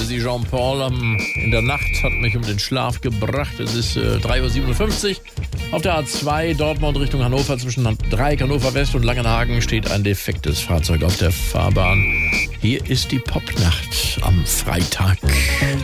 sie Jean-Paul. In der Nacht hat mich um den Schlaf gebracht. Es ist 3:57 Uhr. Auf der A2 Dortmund Richtung Hannover zwischen Dreieck Hannover West und Langenhagen steht ein defektes Fahrzeug auf der Fahrbahn. Hier ist die Popnacht am Freitag.